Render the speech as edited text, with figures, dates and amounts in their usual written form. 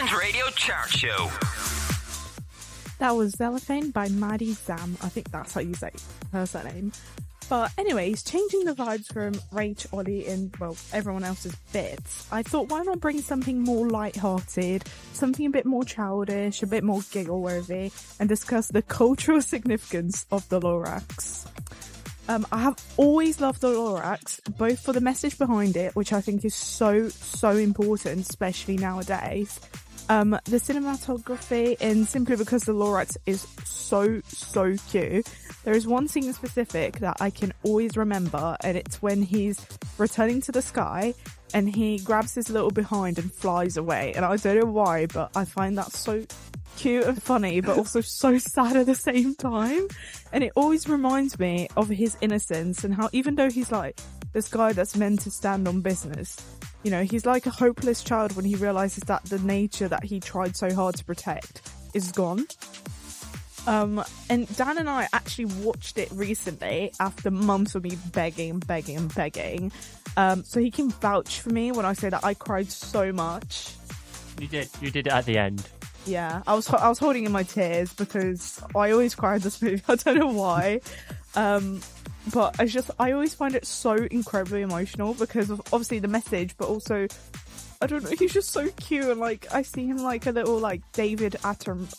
Ireland Radio Chart Show. That was Cellophane by Maddie Zam. I think that's how you say her surname. But anyways, changing the vibes from Rach, Ollie, and, well, everyone else's bits, I thought, why not bring something more light-hearted, something a bit more childish, a bit more giggle-worthy, and discuss the cultural significance of the Lorax. I have always loved the Lorax, both for the message behind it, which I think is so important, especially nowadays, the cinematography, and simply because the Lorax is so cute. There is one scene in specific that I can always remember, and it's when he's returning to the sky and he grabs his little behind and flies away. And I don't know why, but I find that so cute and funny, but also so sad at the same time. And it always reminds me of his innocence and how, even though he's like this guy that's meant to stand on business, you know, he's like a hopeless child when he realizes that the nature that he tried so hard to protect is gone. And Dan and I actually watched it recently after months of me begging. So he can vouch for me when I say that I cried so much. You did it at the end. Yeah, I was holding in my tears because I always cry in this movie. I don't know why. But I always find it so incredibly emotional because of obviously the message, but also, I don't know, he's just so cute, and like I see him like a little like David